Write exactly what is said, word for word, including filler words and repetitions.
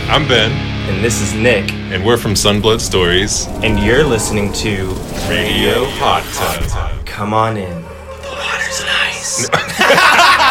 I'm Ben. And this is Nick. And we're from Sunblood Stories. And you're listening to Radio Hot Tub. Come on in. The water's nice.